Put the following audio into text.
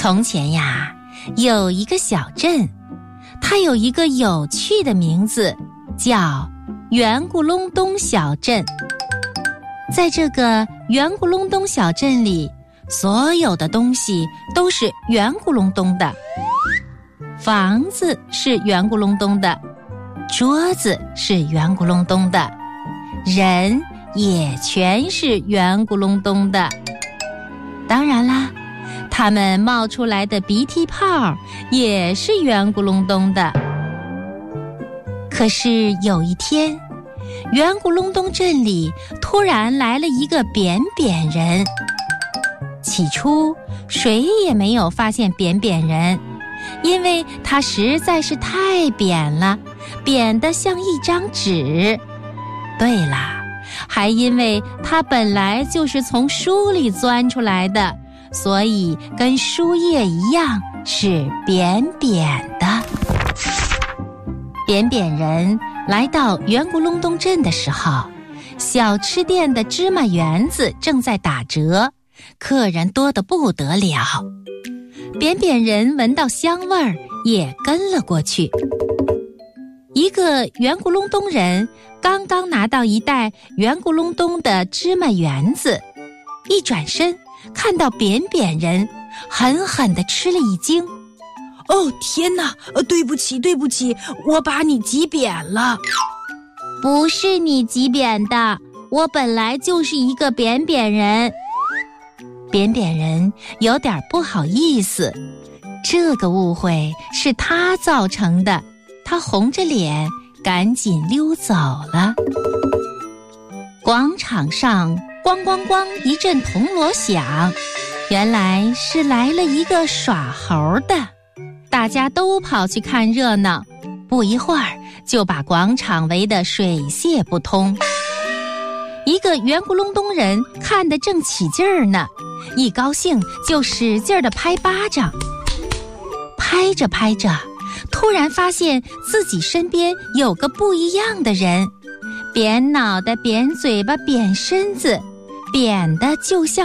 从前呀，有一个小镇，它有一个有趣的名字，叫圆咕隆咚小镇。在这个圆咕隆咚小镇里，所有的东西都是圆咕隆咚的。房子是圆咕隆咚的，桌子是圆咕隆咚的，人也全是圆咕隆咚的。当然啦，它们冒出来的鼻涕泡也是圆咕隆咚的。可是有一天，圆咕隆咚镇里突然来了一个扁扁人。起初谁也没有发现扁扁人，因为他实在是太扁了，扁得像一张纸。对啦，还因为他本来就是从书里钻出来的，所以跟书页一样是扁扁的。扁扁人来到圆咕隆咚镇的时候，小吃店的芝麻圆子正在打折，客人多得不得了。扁扁人闻到香味儿，也跟了过去。一个圆咕隆咚人刚刚拿到一袋圆咕隆咚的芝麻圆子，一转身看到扁扁人，狠狠地吃了一惊。 哦，天哪，对不起，我把你挤扁了。 不是你挤扁的，我本来就是一个扁扁人。扁扁人有点不好意思，这个误会是他造成的，他红着脸赶紧溜走了。广场上咣咣咣一阵铜锣响，原来是来了一个耍猴的。大家都跑去看热闹，不一会儿就把广场围得水泄不通。一个圆咕隆咚人看得正起劲儿呢，一高兴就使劲地拍巴掌。拍着拍着，突然发现自己身边有个不一样的人，扁脑袋、扁嘴巴、扁身子，扁的就像